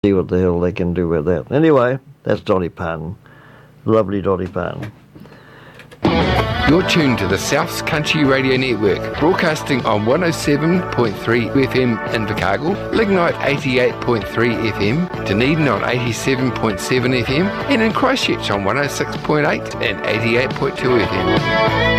see what the hell they can do with that. Anyway, that's Dolly Parton. Lovely Dolly Parton. You're tuned to the South's Country Radio Network, broadcasting on 107.3 FM in Invercargill, Lignite 88.3 FM, Dunedin on 87.7 FM, and in Christchurch on 106.8 and 88.2 FM.